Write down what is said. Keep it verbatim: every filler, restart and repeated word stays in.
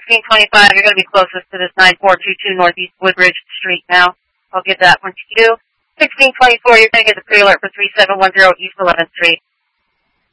sixteen twenty-five, you're going to be closest to this nine four two two Northeast Woodridge Street now. I'll give that one to you. sixteen twenty-four, you're going to get the pre-alert for three seven one zero East eleventh Street.